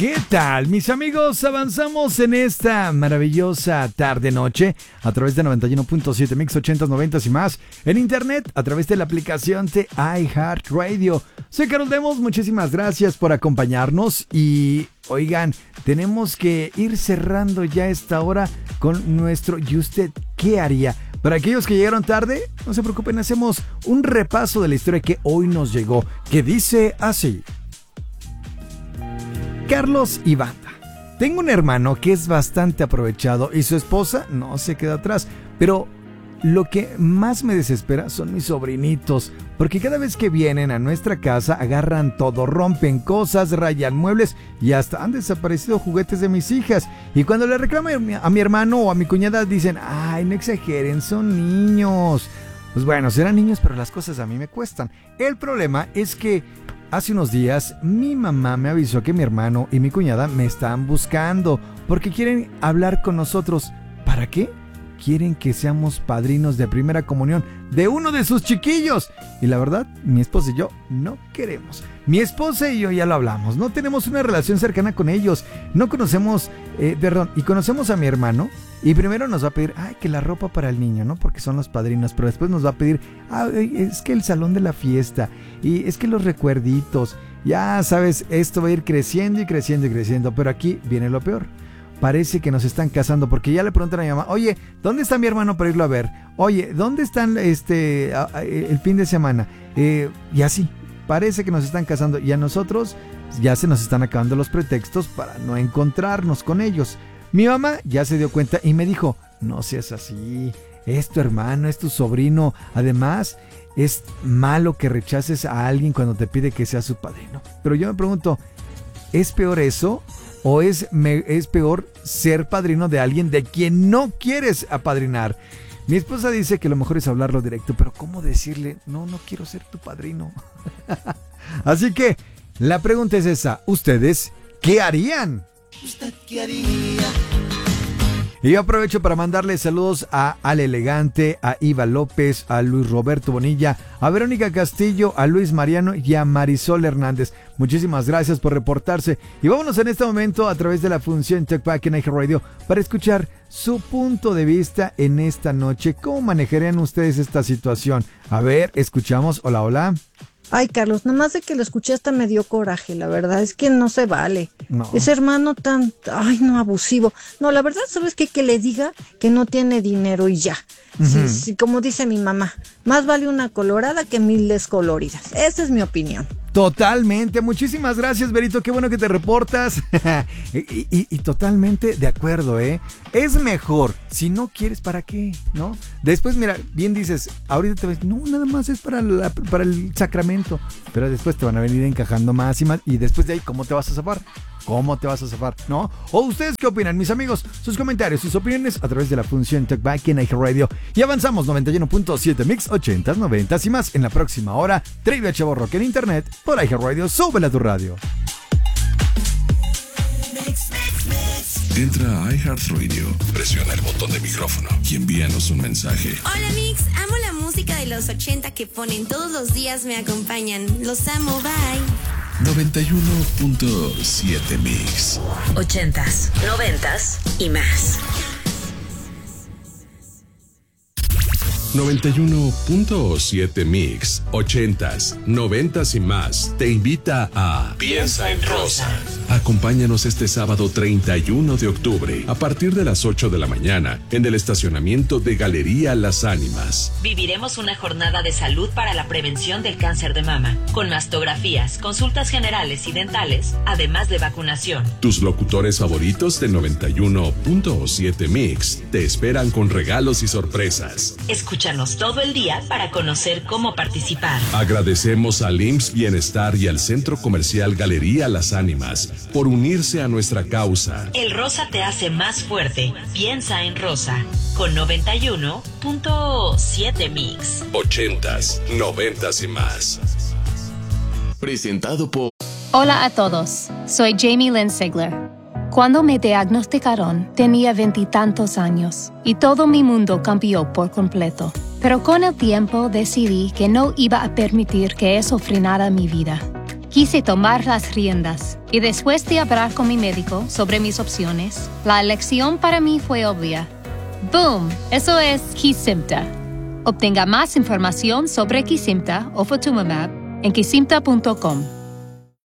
¿Qué tal, mis amigos? Avanzamos en esta maravillosa tarde-noche a través de 91.7 Mix 80s, 90s y más. En internet, a través de la aplicación de iHeartRadio. Soy Carol Demos, muchísimas gracias por acompañarnos. Y, oigan, tenemos que ir cerrando ya esta hora con nuestro ¿Y usted qué haría? Para aquellos que llegaron tarde, no se preocupen, hacemos un repaso de la historia que hoy nos llegó, que dice así. Carlos y Banda. Tengo un hermano que es bastante aprovechado y su esposa no se queda atrás, pero lo que más me desespera son mis sobrinitos, porque cada vez que vienen a nuestra casa agarran todo, rompen cosas, rayan muebles y hasta han desaparecido juguetes de mis hijas. Y cuando le reclamo a mi hermano o a mi cuñada dicen, ay, no exageren, son niños. Pues bueno, serán niños, pero las cosas a mí me cuestan. El problema es que hace unos días mi mamá me avisó que mi hermano y mi cuñada me están buscando porque quieren hablar con nosotros. ¿Para qué? Quieren que seamos padrinos de primera comunión de uno de sus chiquillos. Y la verdad, mi esposa y yo no queremos. Mi esposa y yo ya lo hablamos. No tenemos una relación cercana con ellos. No conocemos, y conocemos a mi hermano. Y primero nos va a pedir, que la ropa para el niño, ¿no? Porque son los padrinos. Pero después nos va a pedir, es que el salón de la fiesta. Y es que los recuerditos. Ya sabes, esto va a ir creciendo y creciendo y creciendo. Pero aquí viene lo peor. Parece que nos están casando, porque ya le preguntan a mi mamá, oye, ¿dónde está mi hermano para irlo a ver? Oye, ¿dónde están el fin de semana? Y así, parece que nos están casando y a nosotros ya se nos están acabando los pretextos para no encontrarnos con ellos. Mi mamá ya se dio cuenta y me dijo, no seas así, es tu hermano, es tu sobrino, además es malo que rechaces a alguien cuando te pide que seas su padrino. Pero yo me pregunto, ¿es peor eso? ¿O es peor ser padrino de alguien de quien no quieres apadrinar? Mi esposa dice que lo mejor es hablarlo directo, pero ¿cómo decirle? No quiero ser tu padrino. Así que la pregunta es esa. ¿Ustedes qué harían? ¿Usted qué haría? Y yo aprovecho para mandarle saludos a Ale Elegante, a Iva López, a Luis Roberto Bonilla, a Verónica Castillo, a Luis Mariano y a Marisol Hernández. Muchísimas gracias por reportarse. Y vámonos en este momento a través de la función Talkback en iHeartRadio para escuchar su punto de vista en esta noche. ¿Cómo manejarían ustedes esta situación? A ver, escuchamos. Hola, hola. Ay, Carlos, nomás de que lo escuché hasta me dio coraje, la verdad, es que no se vale. No. Ese hermano tan, abusivo. No, la verdad, ¿sabes qué? Que le diga que no tiene dinero y ya. Uh-huh. Sí, como dice mi mamá, más vale una colorada que 1000 descoloridas. Esa es mi opinión. Totalmente, muchísimas gracias, Berito, qué bueno que te reportas. y totalmente de acuerdo, es mejor, si no quieres, ¿para qué? ¿No? Después, mira, bien dices, ahorita te ves, no, nada más es para el sacramento, pero después te van a venir encajando más y más, y después de ahí, ¿cómo te vas a zafar? ¿Cómo te vas a zafar? ¿No? ¿O ustedes qué opinan, mis amigos? Sus comentarios, sus opiniones a través de la función Talkback en iHeartRadio. Y avanzamos 91.7 Mix 80s, 90s y más. En la próxima hora, Trivia Chavo Rock en internet por iHeartRadio. Súbela a tu radio. Entra a iHeartRadio, presiona el botón de micrófono y envíanos un mensaje. Hola Mix, amo la música de los 80 que ponen todos los días, me acompañan. Los amo, bye. 91.7 Mix 80s, 90s y más. 91.7 Mix 80s, 90s y más te invita a Piensa en Rosa. Acompáñanos este sábado 31 de octubre a partir de las 8 de la mañana en el estacionamiento de Galería Las Ánimas. Viviremos una jornada de salud para la prevención del cáncer de mama, con mastografías, consultas generales y dentales, además de vacunación. Tus locutores favoritos de 91.7 Mix te esperan con regalos y sorpresas. Escúchanos todo el día para conocer cómo participar. Agradecemos al IMSS Bienestar y al Centro Comercial Galería Las Ánimas por unirse a nuestra causa. El rosa te hace más fuerte. Piensa en rosa. Con 91.7 Mix. 80s, 90s y más. Presentado por... Hola a todos. Soy Jamie Lynn Sigler. Cuando me diagnosticaron, tenía 20 y tantos años y todo mi mundo cambió por completo. Pero con el tiempo decidí que no iba a permitir que eso frenara mi vida. Quise tomar las riendas y después de hablar con mi médico sobre mis opciones, la elección para mí fue obvia. ¡Boom! Eso es Kesimpta. Obtenga más información sobre Kesimpta o Ofatumumab en kesimpta.com.